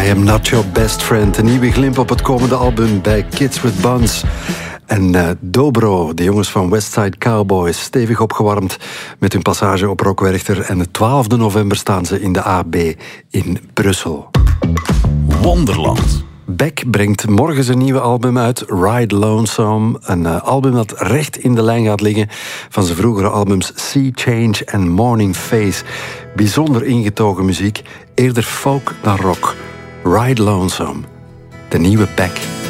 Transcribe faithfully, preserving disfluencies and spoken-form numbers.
I Am Not Your Best Friend. Een nieuwe glimp op het komende album bij Kids with Buns. En uh, Dobro, de jongens van Westside Cowboys, stevig opgewarmd met hun passage op Rock Werchter. En de twaalfde november staan ze in de A B in Brussel. Wonderland. Beck brengt morgen zijn nieuwe album uit, Ride Lonesome. Een uh, album dat recht in de lijn gaat liggen van zijn vroegere albums Sea Change en Morning Face. Bijzonder ingetogen muziek, eerder folk dan rock. Ride Lonesome, de nieuwe Beck.